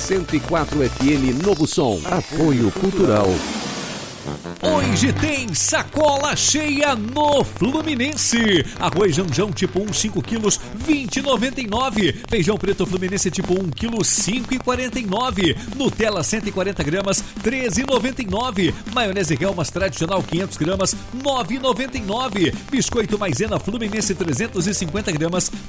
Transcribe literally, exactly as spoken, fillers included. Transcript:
cento e quatro F M Novo Som. Apoio Cultural. Hoje tem sacola cheia no Fluminense. Arroz Janjão tipo um, cinco quilos, vinte e noventa e nove. Feijão preto Fluminense tipo um quilo, cinco e quarenta e nove. Nutella cento e quarenta gramas, treze e noventa e nove. Maionese Helmas tradicional quinhentos gramas, nove e noventa e nove. Biscoito Maisena Fluminense trezentos e cinquenta gramas,